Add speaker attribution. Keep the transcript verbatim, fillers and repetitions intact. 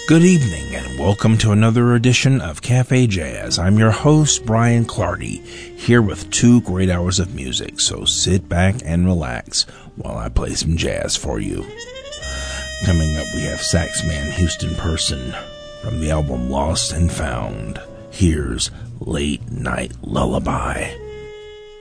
Speaker 1: Good evening and welcome to another edition of Cafe Jazz. I'm your host, Brian Clardy, here with two great hours of music, so sit back and relax while I play some jazz for you. Coming up, we have saxman Houston Person from the album Lost and Found. Here's Late Night Lullaby.